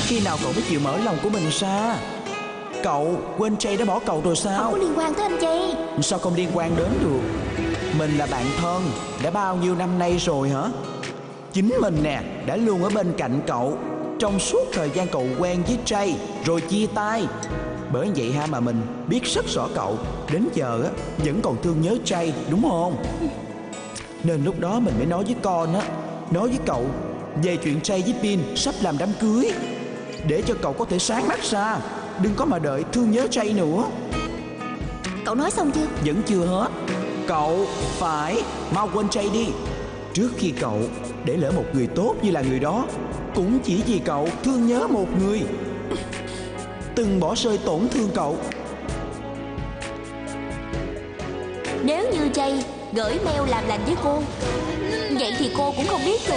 Khi nào cậu mới chịu mở lòng của mình ra? Cậu quên Jay đã bỏ cậu rồi sao? Không có liên quan tới anh Jay. Sao không liên quan đến được? Mình là bạn thân đã bao nhiêu năm nay rồi hả? Chính mình nè đã luôn ở bên cạnh cậu trong suốt thời gian cậu quen với Jay rồi chia tay. Bởi vậy ha mà mình biết rất rõ cậu đến giờ á vẫn còn thương nhớ Jay, đúng không? Nên lúc đó mình mới nói với con á, nói với cậu về chuyện Jay với Pin sắp làm đám cưới, để cho cậu có thể sáng mắt ra, đừng có mà đợi thương nhớ Jay nữa. Cậu nói xong chưa? Vẫn chưa hết. Cậu phải mau quên Jay đi. Trước khi cậu để lỡ một người tốt như là người đó, cũng chỉ vì cậu thương nhớ một người từng bỏ rơi tổn thương cậu. Nếu như Jay gửi mail làm lành với cô, vậy thì cô cũng không biết rồi.